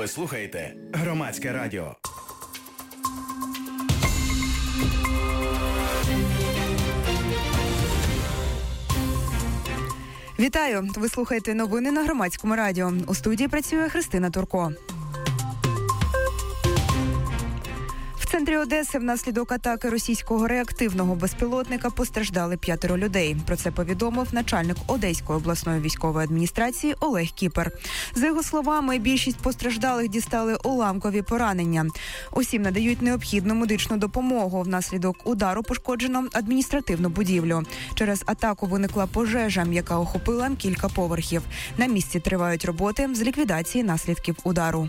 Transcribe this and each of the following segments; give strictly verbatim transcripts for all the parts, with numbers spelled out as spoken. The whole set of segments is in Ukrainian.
Ви слухаєте Громадське радіо. Вітаю! Ви слухаєте новини на Громадському радіо. У студії працює Христина Турко. В центрі Одеси внаслідок атаки російського реактивного безпілотника постраждали п'ятеро людей. Про це повідомив начальник Одеської обласної військової адміністрації Олег Кіпер. За його словами, більшість постраждалих дістали уламкові поранення. Усім надають необхідну медичну допомогу. Внаслідок удару пошкоджено адміністративну будівлю. Через атаку виникла пожежа, яка охопила кілька поверхів. На місці тривають роботи з ліквідації наслідків удару.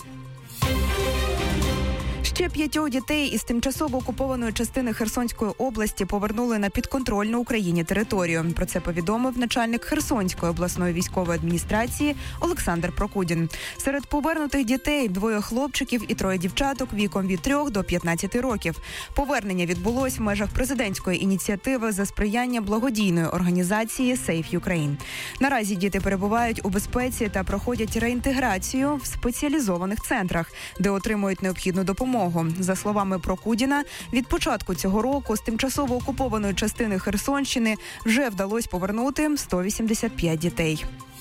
Ще п'ятьох дітей із тимчасово окупованої частини Херсонської області повернули на підконтрольну Україні територію. Про це повідомив начальник Херсонської обласної військової адміністрації Олександр Прокудін. Серед повернутих дітей двоє хлопчиків і троє дівчаток віком від трьох до п'ятнадцяти років. Повернення відбулось в межах президентської ініціативи за сприяння благодійної організації Save Ukraine. Наразі діти перебувають у безпеці та проходять реінтеграцію в спеціалізованих центрах, де отримують необхідну допомогу. За словами Прокудіна, від початку цього року з тимчасово окупованої частини Херсонщини вже вдалося повернути сто вісімдесят п'ять дітей.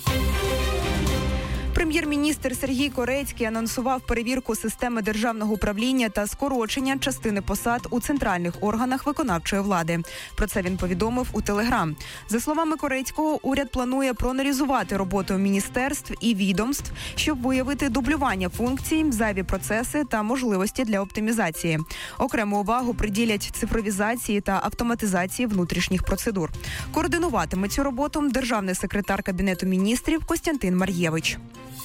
Прем'єр-міністр Сергій Корецький анонсував перевірку системи державного управління та скорочення частини посад у центральних органах виконавчої влади. Про це він повідомив у Телеграм. За словами Корецького, уряд планує проаналізувати роботу міністерств і відомств, щоб виявити дублювання функцій, зайві процеси та можливості для оптимізації. Окрему увагу приділять цифровізації та автоматизації внутрішніх процедур. Координуватиме цю роботу державний секретар Кабінету міністрів Костянтин Мар'євич.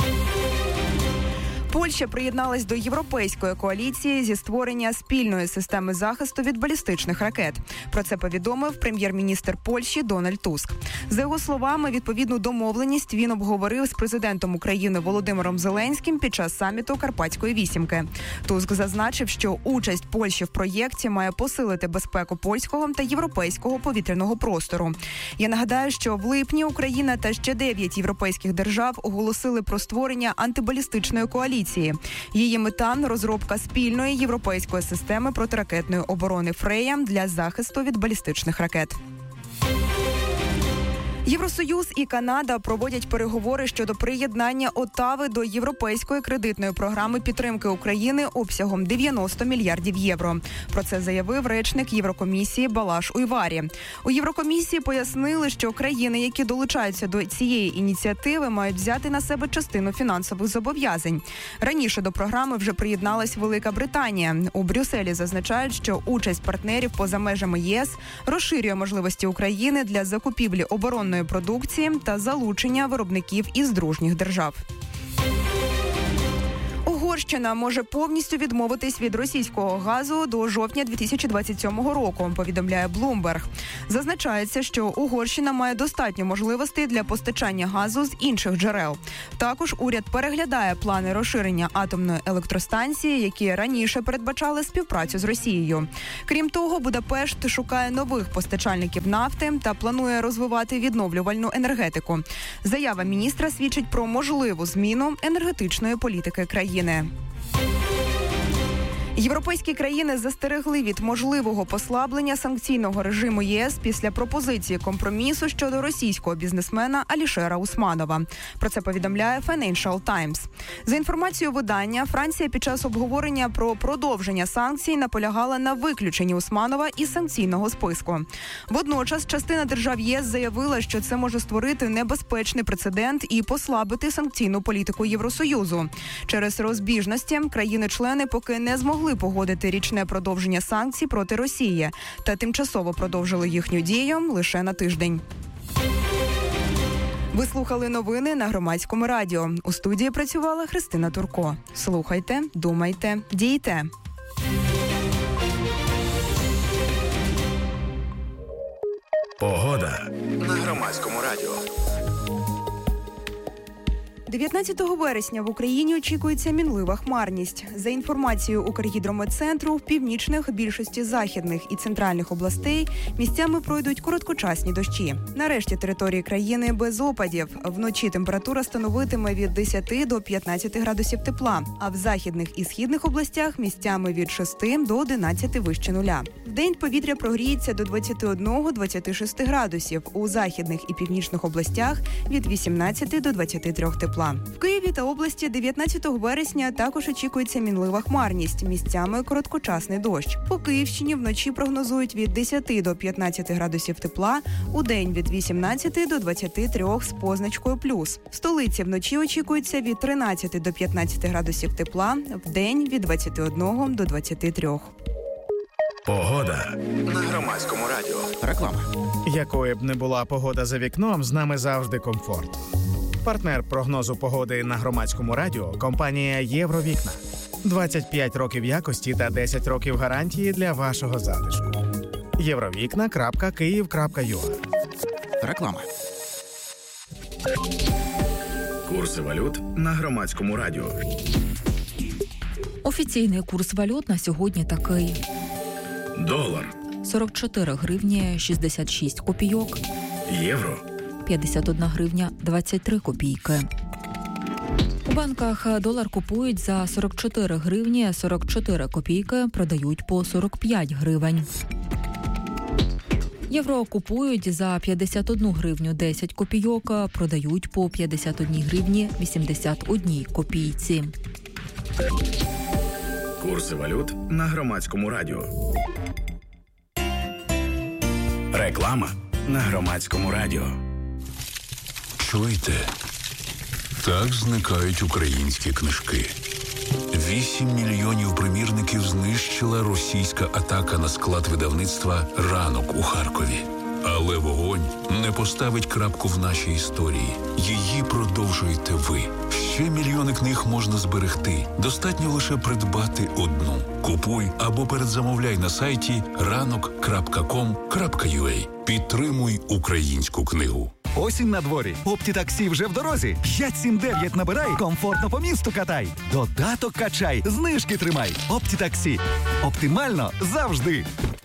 Польща приєдналась до європейської коаліції зі створення спільної системи захисту від балістичних ракет. Про це повідомив прем'єр-міністр Польщі Дональд Туск. За його словами, відповідну домовленість він обговорив з президентом України Володимиром Зеленським під час саміту Карпатської вісімки. Туск зазначив, що участь Польщі в проєкті має посилити безпеку польського та європейського повітряного простору. Я нагадаю, що в липні Україна та ще дев'ять європейських держав оголосили про створення антибалістичної коаліції. Її мета – розробка спільної європейської системи протиракетної оборони «Фрея» для захисту від балістичних ракет. Євросоюз і Канада проводять переговори щодо приєднання Оттави до Європейської кредитної програми підтримки України обсягом дев'яносто мільярдів євро. Про це заявив речник Єврокомісії Балаш Уйварі. У Єврокомісії пояснили, що країни, які долучаються до цієї ініціативи, мають взяти на себе частину фінансових зобов'язань. Раніше до програми вже приєдналась Велика Британія. У Брюсселі зазначають, що участь партнерів поза межами ЄС розширює можливості України для закупівлі оборонної продукції та залучення виробників із дружніх держав. Угорщина може повністю відмовитись від російського газу до жовтня дві тисячі двадцять сьомого року, повідомляє Bloomberg. Зазначається, що Угорщина має достатньо можливостей для постачання газу з інших джерел. Також уряд переглядає плани розширення атомної електростанції, які раніше передбачали співпрацю з Росією. Крім того, Будапешт шукає нових постачальників нафти та планує розвивати відновлювальну енергетику. Заява міністра свідчить про можливу зміну енергетичної політики країни. Європейські країни застерегли від можливого послаблення санкційного режиму ЄС після пропозиції компромісу щодо російського бізнесмена Алішера Усманова. Про це повідомляє Financial Times. За інформацією видання, Франція під час обговорення про продовження санкцій наполягала на виключенні Усманова із санкційного списку. Водночас, частина держав ЄС заявила, що це може створити небезпечний прецедент і послабити санкційну політику Євросоюзу. Через розбіжності країни-члени поки не змогли погодити річне продовження санкцій проти Росії та тимчасово продовжили їхню дію лише на тиждень. Ви слухали новини на Громадському радіо. У студії працювала Христина Турко. Слухайте, думайте, дійте. Погода на Громадському радіо. дев'ятнадцятого вересня в Україні очікується мінлива хмарність. За інформацією Укргідрометцентру, в північних, більшості західних і центральних областей місцями пройдуть короткочасні дощі. Нарешті території країни без опадів. Вночі температура становитиме від десяти до п'ятнадцяти градусів тепла, а в західних і східних областях місцями від шести до одинадцяти вище нуля. Вдень повітря прогріється до двадцяти одного - двадцяти шести градусів. У західних і північних областях від вісімнадцяти до двадцяти трьох тепла. В Києві та області дев'ятнадцятого вересня також очікується мінлива хмарність, місцями короткочасний дощ. По Київщині вночі прогнозують від десяти до п'ятнадцяти градусів тепла, удень від вісімнадцяти до двадцяти трьох з позначкою плюс. В столиці вночі очікується від тринадцяти до п'ятнадцяти градусів тепла, вдень від двадцяти одного до двадцяти трьох. Погода на Громадському радіо. Реклама. Якою б не була погода за вікном, з нами завжди комфорт. Партнер прогнозу погоди на Громадському радіо – компанія «Євровікна». двадцять п'ять років якості та десять років гарантії для вашого затишку. євровікна крапка київ крапка ю а. Реклама. Курси валют на Громадському радіо. Офіційний курс валют на сьогодні такий. Долар. сорок чотири гривні шістдесят шість копійок. Євро. п'ятдесят одна гривня двадцять три копійки. У банках долар купують за сорок чотири гривні сорок чотири копійки, продають по сорок п'ять гривень. Євро купують за п'ятдесят одну гривню десять копійок, продають по п'ятдесят одні гривні вісімдесят одній копійці. Курси валют на Громадському радіо. Реклама на Громадському радіо. Чуєте? Так зникають українські книжки. Вісім мільйонів примірників знищила російська атака на склад видавництва «Ранок» у Харкові. Але вогонь не поставить крапку в нашій історії. Її продовжуєте ви. Ще мільйони книг можна зберегти. Достатньо лише придбати одну. Купуй або передзамовляй на сайті ранок крапка ком крапка ю а. Підтримуй українську книгу. Осінь на дворі. Оптітаксі вже в дорозі. п'ять сім дев'ять набирай, комфортно по місту катай. Додаток качай, знижки тримай. Оптітаксі. Оптимально завжди.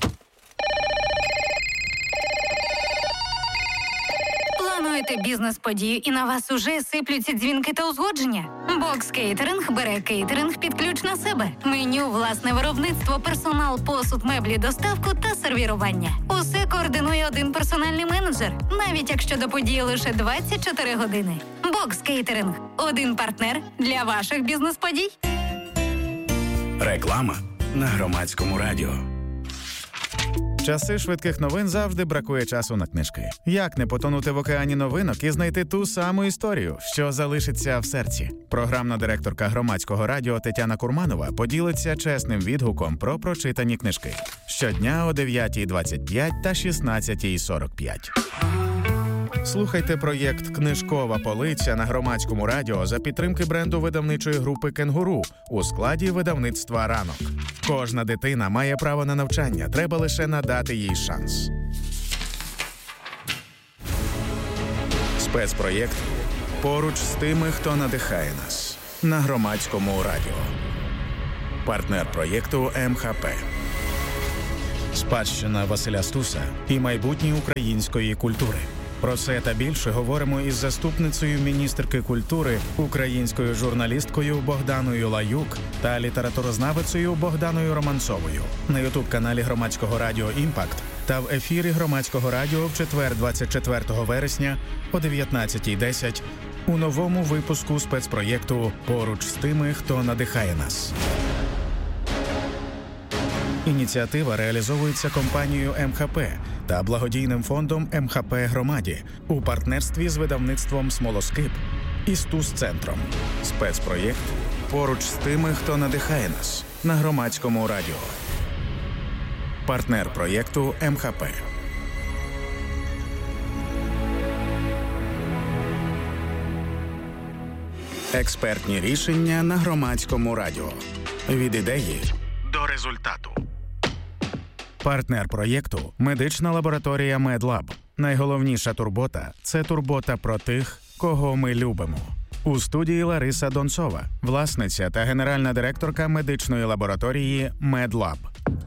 Плануєте бізнес-подію і на вас уже сиплються дзвінки та узгодження? Бокс Кейтеринг бере кейтеринг під ключ на себе. Меню, власне виробництво, персонал, посуд, меблі, доставку та сервірування. Усе координує один персональний менеджер, навіть якщо до події лише двадцять чотири години. Бокс Кейтеринг – один партнер для ваших бізнес-подій. Реклама на Громадському радіо. Часи швидких новин завжди бракує часу на книжки. Як не потонути в океані новинок і знайти ту саму історію, що залишиться в серці? Програмна директорка Громадського радіо Тетяна Курманова поділиться чесним відгуком про прочитані книжки. Щодня о дев'ятій двадцять п'ять та шістнадцятій сорок п'ять. Слухайте проєкт «Книжкова полиця» на Громадському радіо за підтримки бренду видавничої групи «Кенгуру» у складі видавництва «Ранок». Кожна дитина має право на навчання, треба лише надати їй шанс. Спецпроєкт «Поруч з тими, хто надихає нас» на Громадському радіо. Партнер проєкту ем ха пе. Спадщина Василя Стуса і майбутнє української культури. Про це та більше говоримо із заступницею міністерки культури, українською журналісткою Богданою Лаюк та літературознавицею Богданою Романцовою на ютуб-каналі Громадського радіо «Імпакт» та в ефірі Громадського радіо в четвер двадцять четвертого вересня о дев'ятнадцятій десять у новому випуску спецпроєкту «Поруч з тими, хто надихає нас». Ініціатива реалізовується компанією ем ха пе та благодійним фондом ем ха пе «Громаді» у партнерстві з видавництвом «Смолоскип» і Стус-центром. Спецпроєкт «Поруч з тими, хто надихає нас» на Громадському радіо. Партнер проєкту ем ха пе. Експертні рішення на Громадському радіо. Від ідеї до результату. Партнер проєкту – медична лабораторія «Медлаб». Найголовніша турбота – це турбота про тих, кого ми любимо. У студії Лариса Донцова, власниця та генеральна директорка медичної лабораторії MedLab.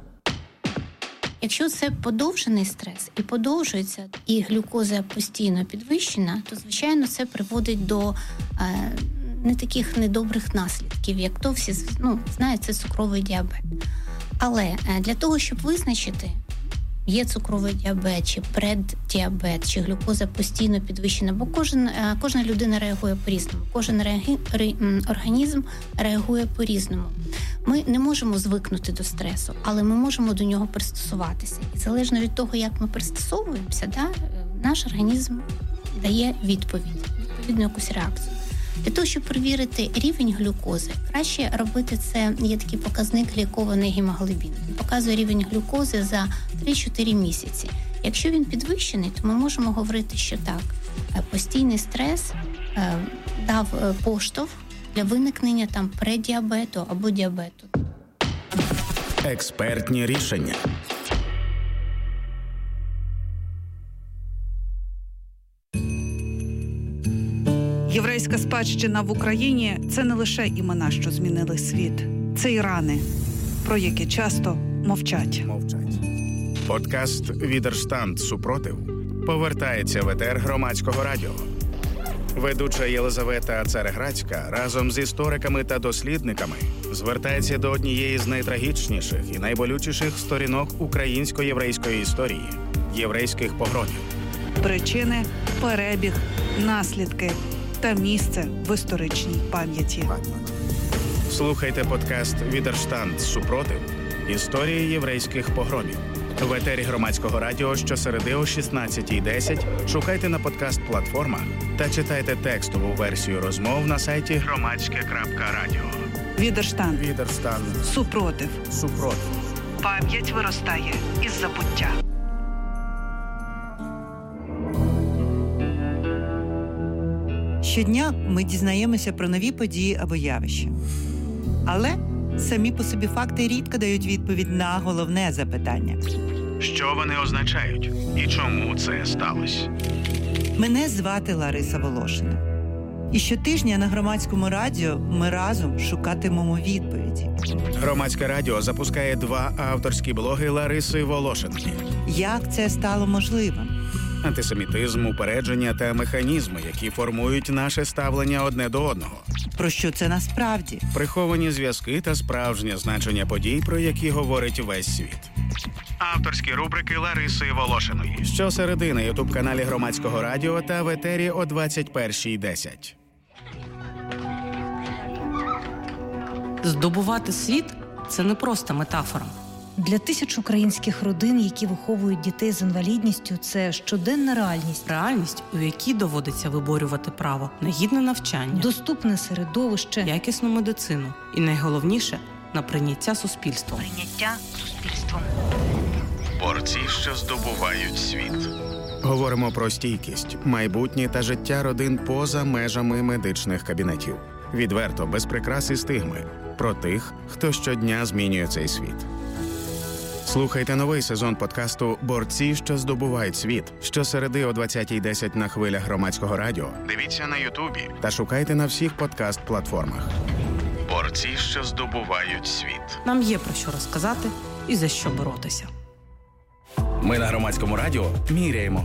Якщо це подовжений стрес і подовжується, і глюкоза постійно підвищена, то, звичайно, це приводить до е, не таких недобрих наслідків, як то всі ну, знають, це цукровий діабет. Але е, для того, щоб визначити, є цукровий діабет, чи преддіабет, чи глюкоза постійно підвищена, бо кожен, кожна людина реагує по-різному, кожен реагі... організм реагує по-різному. Ми не можемо звикнути до стресу, але ми можемо до нього пристосуватися. І залежно від того, як ми пристосовуємося, да, наш організм дає відповідь, відповідну якусь реакцію. Для того, щоб перевірити рівень глюкози, краще робити це, є такий показник глікований гемоглобін. Він показує рівень глюкози за три-чотири місяці. Якщо він підвищений, то ми можемо говорити, що так, постійний стрес е, дав поштовх для виникнення там преддіабету або діабету. Експертні рішення. Єврейська спадщина в Україні – це не лише імена, що змінили світ. Це і рани, про які часто мовчать. Мовчать. Подкаст «Відерштанд. Супротив» повертається в етер Громадського радіо. Ведуча Єлизавета Цареградська разом з істориками та дослідниками звертається до однієї з найтрагічніших і найболючіших сторінок українсько-єврейської історії – єврейських погромів. Причини, перебіг, наслідки та місце в історичній пам'яті. Слухайте подкаст «Відерштанд. Супротив. Історії єврейських погромів». В етері Громадського радіо щосереди о шістнадцятій десять шукайте на подкаст-платформах та читайте текстову версію розмов на сайті громадське крапка радіо. Відерштанд. Відерштанд. Супротив. Супротив. Пам'ять виростає із забуття. Щодня ми дізнаємося про нові події або явища. Але самі по собі факти рідко дають відповідь на головне запитання. Що вони означають і чому це сталося? Мене звати Лариса Волошина. І щотижня на Громадському радіо ми разом шукатимемо відповіді. Громадське радіо запускає два авторські блоги Лариси Волошиної. Як це стало можливим? Антисемітизм, упередження та механізми, які формують наше ставлення одне до одного. Про що це насправді? Приховані зв'язки та справжнє значення подій, про які говорить весь світ. Авторські рубрики Лариси Волошиної. Щосереди на ютуб-каналі Громадського радіо та в етері о двадцять першій десять. Здобувати світ – це не просто метафора. Для тисяч українських родин, які виховують дітей з інвалідністю, це щоденна реальність. Реальність, у якій доводиться виборювати право на гідне навчання, доступне середовище, якісну медицину і, найголовніше, на прийняття суспільством. Прийняття суспільством. Борці, що здобувають світ. Говоримо про стійкість, майбутнє та життя родин поза межами медичних кабінетів. Відверто, без прикрас і стигми. Про тих, хто щодня змінює цей світ. Слухайте новий сезон подкасту «Борці, що здобувають світ» щосереди о двадцятій десять на хвилях Громадського радіо. Дивіться на Ютубі та шукайте на всіх подкаст-платформах. Борці, що здобувають світ. Нам є про що розказати і за що боротися. Ми на Громадському радіо міряємо